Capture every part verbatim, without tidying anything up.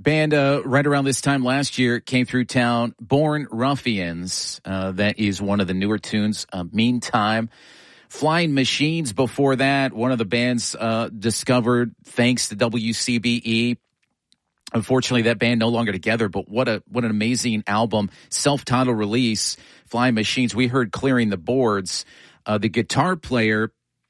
Band uh, right around this time last year came through town, Born Ruffians. Uh, that is one of the newer tunes. Uh, meantime, Flying Machines before that, one of the bands uh, discovered thanks to W C B E. Unfortunately, that band no longer together, but what a what an amazing album, self-titled release, Flying Machines. We heard Clearing the Boards. Uh, the guitar player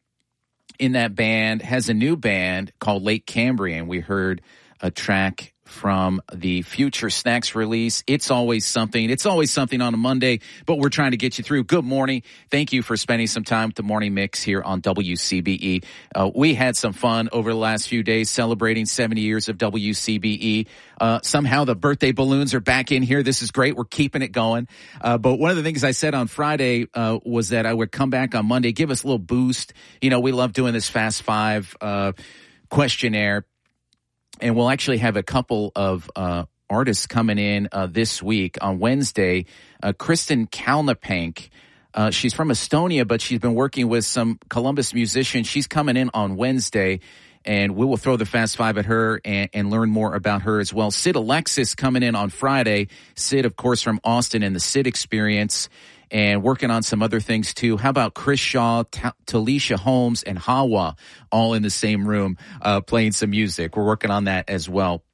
in that band has a new band called Lake Cambrian. We heard a track from the Future Snacks release. It's always something. It's always something on a Monday, but we're trying to get you through. Good morning. Thank you for spending some time with the Morning Mix here on W C B E. Uh, we had some fun over the last few days celebrating seventy years of W C B E. Uh, somehow the birthday balloons are back in here. This is great. We're keeping it going. Uh, but one of the things I said on Friday uh, was that I would come back on Monday, give us a little boost. You know, we love doing this Fast Five uh, questionnaire. And we'll actually have a couple of uh, artists coming in uh, this week. On Wednesday, uh, Kristen Kalnapank. Uh, she's from Estonia, but she's been working with some Columbus musicians. She's coming in on Wednesday, and we will throw the Fast Five at her and, and learn more about her as well. Sid Alexis coming in on Friday. Sid, of course, from Austin and the Sid Experience, and working on some other things too. How about Chris Shaw, Ta- Talisha Holmes, and Hawa all in the same room uh, playing some music? We're working on that as well.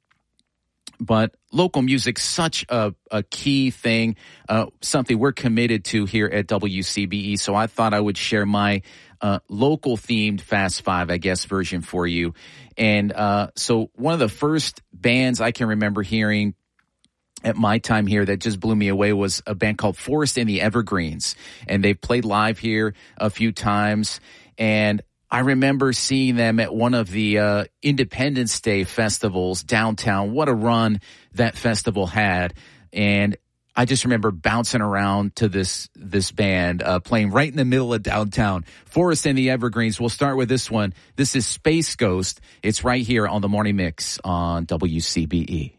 But local music, such a, a key thing, uh, something we're committed to here at W C B E. So I thought I would share my uh, local-themed Fast Five, I guess, version for you. And uh, so one of the first bands I can remember hearing at my time here that just blew me away was a band called Forest and the Evergreens. And they've played live here a few times. And I remember seeing them at one of the uh, Independence Day festivals downtown. What a run that festival had. And I just remember bouncing around to this this band uh, playing right in the middle of downtown. Forest and the Evergreens. We'll start with this one. This is Space Ghost. It's right here on the Morning Mix on W C B E.